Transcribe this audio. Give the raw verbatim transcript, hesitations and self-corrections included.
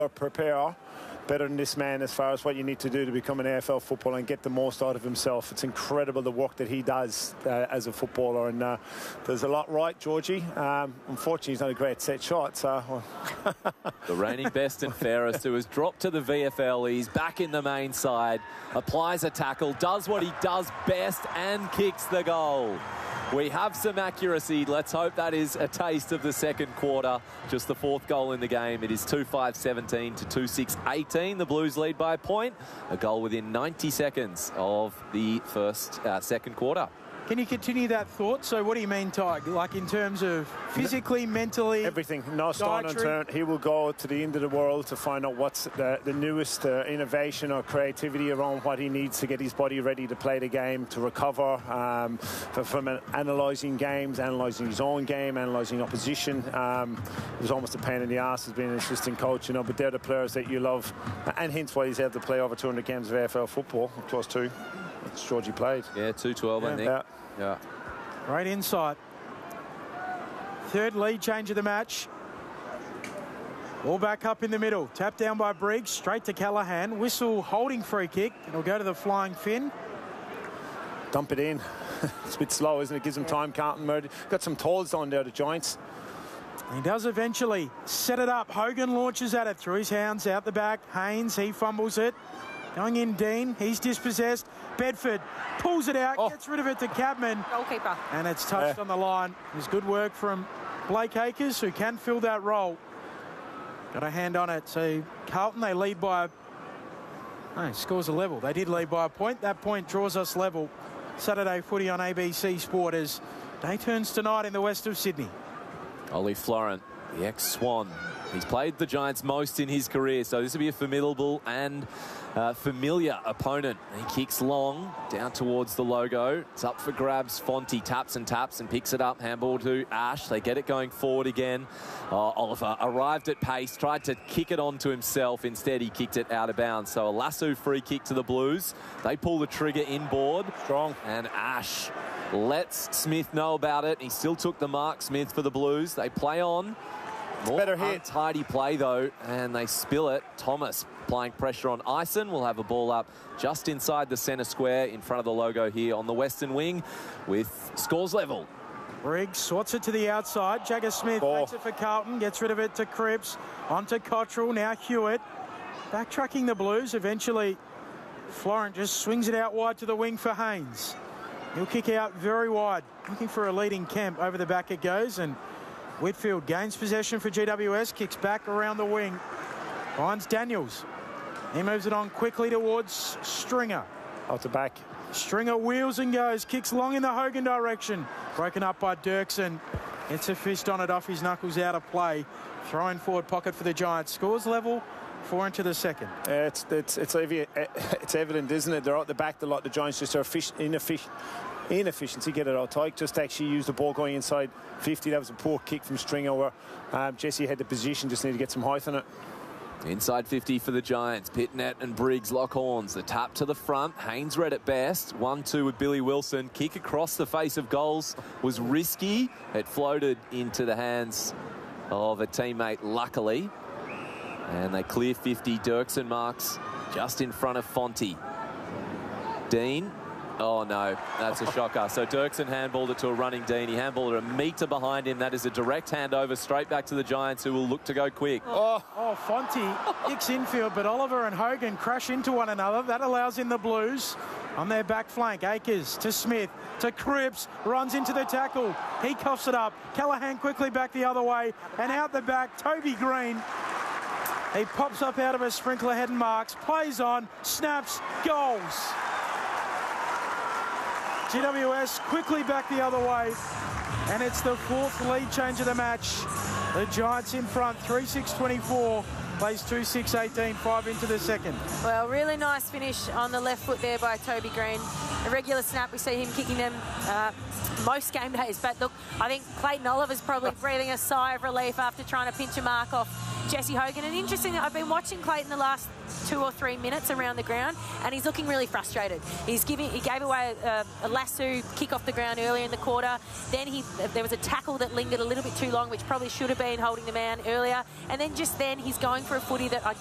prepare better than this man as far as what you need to do to become an A F L footballer and get the most out of himself. It's incredible the work that he does uh, as a footballer, and uh, there's a lot right, Georgie. Um, unfortunately, he's not a great set shot. So. The reigning best and fairest, who has dropped to the V F L. He's back in the main side, applies a tackle, does what he does best, and kicks the goal. We have some accuracy. Let's hope that is a taste of the second quarter. Just the fourth goal in the game. It is two five seventeen to two six eighteen. The Blues lead by a point. A goal within ninety seconds of the first, uh, second quarter. Can you continue that thought? So what do you mean, Tig? Like in terms of physically, mentally? Everything. No stone unturned. He will go to the end of the world to find out what's the, the newest uh, innovation or creativity around what he needs to get his body ready to play the game, to recover um, for, from analysing games, analysing his own game, analysing opposition. Um, it was almost a pain in the arse as being an assistant coach, you know, but they're the players that you love, and hence why he's able to play over two hundred games of A F L football, close to. That's Georgie played. Yeah, two twelve, yeah. I think. Yeah. Yeah. Great insight. Third lead change of the match. Ball back up in the middle. Tap down by Briggs. Straight to Callaghan. Whistle holding free kick. It'll go to the flying Finn. Dump it in. It's a bit slow, isn't it? Gives him time, Carlton Murray. Got some tolls on there, the Giants. He does eventually set it up. Hogan launches at it through his hounds out the back. Haynes, he fumbles it. Going in, Dean. He's dispossessed. Bedford pulls it out, oh. gets rid of it to Cabman. Goalkeeper. And it's touched yeah. on the line. It was good work from Blake Acres, who can fill that role. Got a hand on it. So Carlton, they lead by... No, scores a level. They did lead by a point. That point draws us level. Saturday footy on A B C Sport as day turns tonight in the west of Sydney. Ollie Florent, the ex-Swan. He's played the Giants most in his career, so this will be a formidable and uh, familiar opponent. He kicks long down towards the logo. It's up for grabs. Fonte taps and taps and picks it up. Handball to Ash. They get it going forward again. Uh, Oliver arrived at pace, tried to kick it onto himself. Instead, he kicked it out of bounds. So a lasso free kick to the Blues. They pull the trigger inboard. Strong. And Ash lets Smith know about it. He still took the mark, Smith, for the Blues. They play on. More better hit. Untidy play, though, and they spill it. Thomas applying pressure on Ison. Will have a ball up just inside the centre square in front of the logo here on the western wing with scores level. Briggs sorts it to the outside. Jagger Smith oh. takes it for Carlton, gets rid of it to Cripps. On to Cottrell, now Hewitt. Backtracking the Blues. Eventually, Florent just swings it out wide to the wing for Haynes. He'll kick out very wide. Looking for a leading Kemp. Over the back it goes, and Whitfield gains possession for G W S, kicks back around the wing, finds Daniels. He moves it on quickly towards Stringer. Out the back. Stringer wheels and goes, kicks long in the Hogan direction. Broken up by Dirksen. Gets a fist on it off his knuckles out of play. Throwing forward pocket for the Giants. Scores level, four into the second. Uh, it's it's it's, evi it's evident, isn't it? They're out the back. The lot the Giants just are inefficient. Inefficiency, get it out. Tyke just actually used the ball going inside fifty. That was a poor kick from Stringer where um, Jesse had the position, just need to get some height on it. Inside fifty for the Giants. Pitnet and Briggs lock horns. The tap to the front. Haynes read it best. one two with Billy Wilson. Kick across the face of goals was risky. It floated into the hands of a teammate, luckily. And they clear fifty. Dirksen marks just in front of Fonte. Dean. Oh, no, that's a shocker. So Dirksen handballed it to a running Dean. He handballed it a metre behind him. That is a direct handover straight back to the Giants, who will look to go quick. Oh, oh Fonte kicks infield, but Oliver and Hogan crash into one another. That allows in the Blues on their back flank. Acres to Smith, to Cripps, runs into the tackle. He coughs it up. Callaghan quickly back the other way, and out the back, Toby Green. He pops up out of a sprinkler head and marks, plays on, snaps, goals. G W S quickly back the other way, and it's the fourth lead change of the match. The Giants in front, three six twenty-four, plays two six eighteen, five into the second. Well, really nice finish on the left foot there by Toby Green. A regular snap, we see him kicking them uh, most game days, but look, I think Clayton Oliver's probably breathing a sigh of relief after trying to pinch a mark off Jesse Hogan. And interesting, I've been watching Clayton the last two or three minutes around the ground, and he's looking really frustrated. He's giving, he gave away a, a lasso kick off the ground earlier in the quarter. Then he, there was a tackle that lingered a little bit too long, which probably should have been holding the man earlier. And then just then, he's going for a footy that I